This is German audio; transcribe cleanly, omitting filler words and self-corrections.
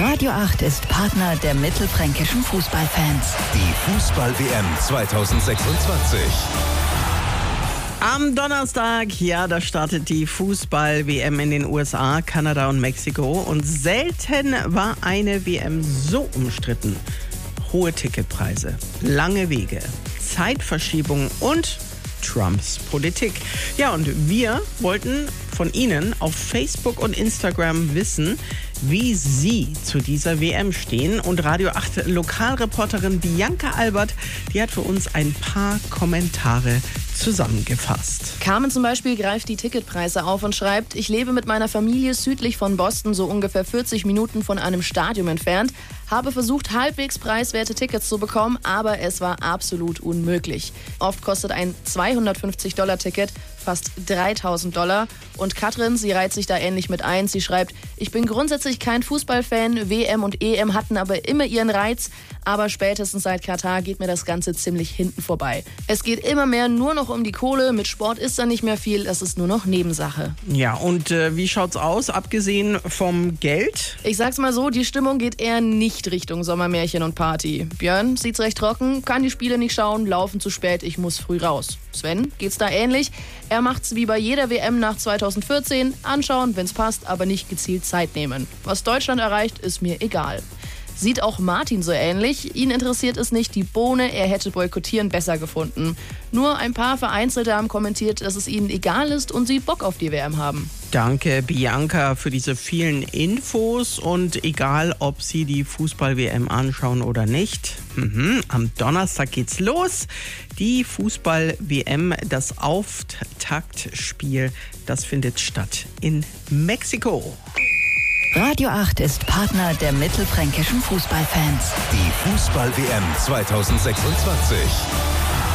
Radio 8 ist Partner der mittelfränkischen Fußballfans. Die Fußball-WM 2026. Am Donnerstag, ja, da startet die Fußball-WM in den USA, Kanada und Mexiko. Und selten war eine WM so umstritten. Hohe Ticketpreise, lange Wege, Zeitverschiebung und Trumps Politik. Ja, und wir wollten von Ihnen auf Facebook und Instagram wissen, wie Sie zu dieser WM stehen. Und Radio 8 Lokalreporterin Bianca Albert, die hat für uns ein paar Kommentare zusammengefasst. Carmen zum Beispiel greift die Ticketpreise auf und schreibt: Ich lebe mit meiner Familie südlich von Boston, so ungefähr 40 Minuten von einem Stadion entfernt. Habe versucht, halbwegs preiswerte Tickets zu bekommen, aber es war absolut unmöglich. Oft kostet ein $250-Ticket fast $3.000. Und Katrin, sie reiht sich da ähnlich mit ein. Sie schreibt: Ich bin grundsätzlich kein Fußballfan, WM und EM hatten aber immer ihren Reiz. Aber spätestens seit Katar geht mir das Ganze ziemlich hinten vorbei. Es geht immer mehr nur noch um die Kohle. Mit Sport ist da nicht mehr viel, das ist nur noch Nebensache. Ja, und wie schaut's aus, abgesehen vom Geld? Ich sag's mal so, die Stimmung geht eher nicht Richtung Sommermärchen und Party. Björn sieht's recht trocken, kann die Spiele nicht schauen, laufen zu spät, ich muss früh raus. Sven, geht's da ähnlich? Er macht's wie bei jeder WM nach 2014, anschauen, wenn's passt, aber nicht gezielt Zeit nehmen. Was Deutschland erreicht, ist mir egal. Sieht auch Martin so ähnlich. Ihn interessiert es nicht die Bohne, er hätte Boykottieren besser gefunden. Nur ein paar Vereinzelte haben kommentiert, dass es ihnen egal ist und sie Bock auf die WM haben. Danke, Bianca, für diese vielen Infos. Und egal, ob Sie die Fußball-WM anschauen oder nicht, am Donnerstag geht's los. Die Fußball-WM, das Auftaktspiel, das findet statt in Mexiko. Radio 8 ist Partner der mittelfränkischen Fußballfans. Die Fußball-WM 2026.